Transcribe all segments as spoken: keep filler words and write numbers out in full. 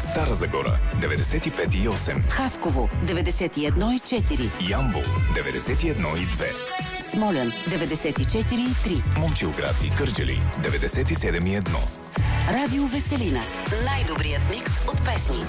Стара Загора деветдесет и пет и осем, Хасково деветдесет и едно и четири, Ямбол деветдесет и едно и две, Смолян деветдесет и четири и три, Момчилград и Кърджали деветдесет и седем и едно. Радио Веселина. Най-добрият микс от песни.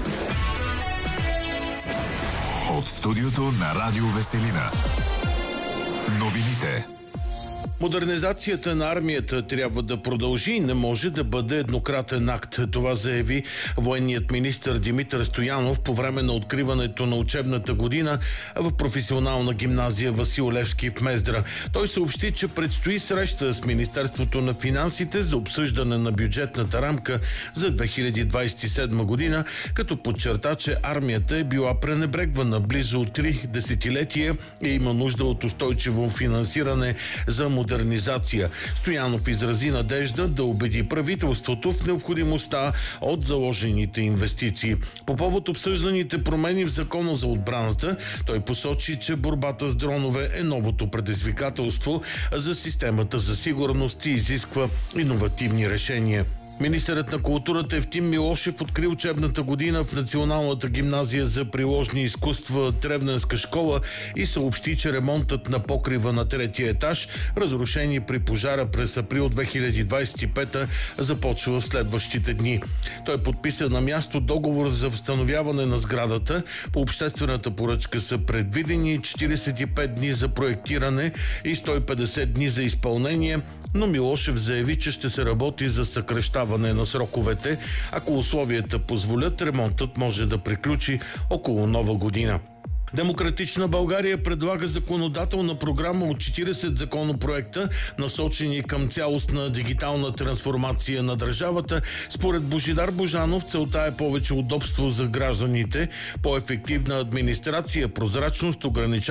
От студиото на Радио Веселина. Новините. Модернизацията на армията трябва да продължи и не може да бъде еднократен акт. Това заяви военният министър Димитър Стоянов по време на откриването на учебната година в професионална гимназия Васил Левски в Мездра. Той съобщи, че предстои среща с Министерството на финансите за обсъждане на бюджетната рамка за две хиляди двадесет и седма година, като подчерта, че армията е била пренебрегвана близо три десетилетия и има нужда от устойчиво финансиране за модернизация. Модернизация. Стоянов изрази надежда да убеди правителството в необходимостта от заложените инвестиции. По повод обсъжданите промени в Закона за отбраната, той посочи, че борбата с дронове е новото предизвикателство за системата за сигурност и изисква иновативни решения. Министърът на културата Евтим Милошев откри учебната година в Националната гимназия за приложни изкуства Тревненска школа и съобщи, че ремонтът на покрива на третия етаж, разрушени при пожара през април две хиляди двадесет и пета, започва в следващите дни. Той подписа на място договор за възстановяване на сградата. По обществената поръчка са предвидени четиридесет и пет дни за проектиране и сто и петдесет дни за изпълнение, но Милошев заяви, че ще се работи за съкращаване на сроковете. Ако условията позволят, ремонтът може да приключи около Нова година. Демократична България предлага законодателна програма от четиридесет законопроекта, насочени към цялостна дигитална трансформация на държавата. Според Божидар Божанов, целта е повече удобство за гражданите, по-ефективна администрация, прозрачност, ограничаване